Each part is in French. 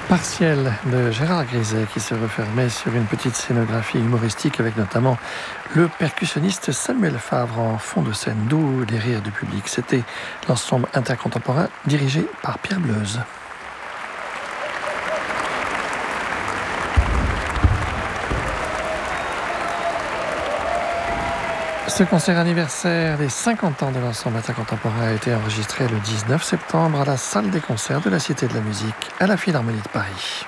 Partiel de Gérard Griset qui se refermait sur une petite scénographie humoristique avec notamment le percussionniste Samuel Favre en fond de scène, d'où les rires du public. C'était l'ensemble intercontemporain dirigé par Pierre Bleuze. Ce concert anniversaire des 50 ans de l'ensemble intercontemporain a été enregistré le 19 septembre à la salle des concerts de la Cité de la Musique, à la Philharmonie de Paris.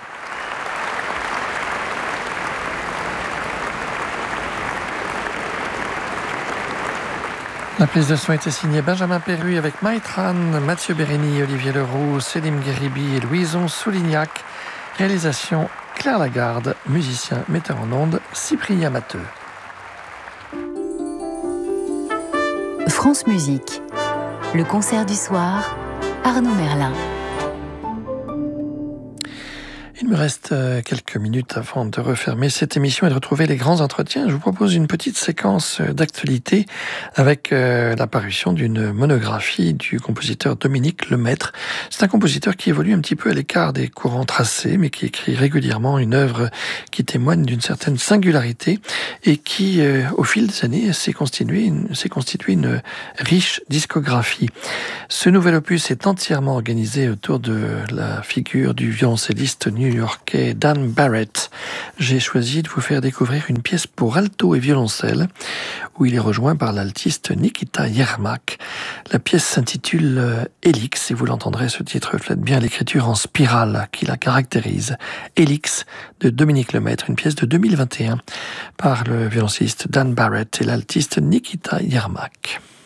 La prise de son était signée Benjamin Perruy avec Maïtran, Mathieu Bérény, Olivier Leroux, Selim Guéribi et Louison Soulignac. Réalisation Claire Lagarde, musicien, metteur en ondes Cyprien Matteux. France Musique, le concert du soir, Arnaud Merlin. Il me reste quelques minutes avant de refermer cette émission et de retrouver les grands entretiens. Je vous propose une petite séquence d'actualité avec la parution d'une monographie du compositeur Dominique Lemaître. C'est un compositeur qui évolue un petit peu à l'écart des courants tracés, mais qui écrit régulièrement une œuvre qui témoigne d'une certaine singularité et qui, au fil des années, s'est constitué une riche discographie. Ce nouvel opus est entièrement organisé autour de la figure du violoncelliste new-yorkais Dan Barrett. J'ai choisi de vous faire découvrir une pièce pour alto et violoncelle où il est rejoint par l'altiste Nikita Yermak. La pièce s'intitule Helix et vous l'entendrez, ce titre reflète bien l'écriture en spirale qui la caractérise. Helix de Dominique Lemaître, une pièce de 2021 par le violoncelliste Dan Barrett et l'altiste Nikita Yermak.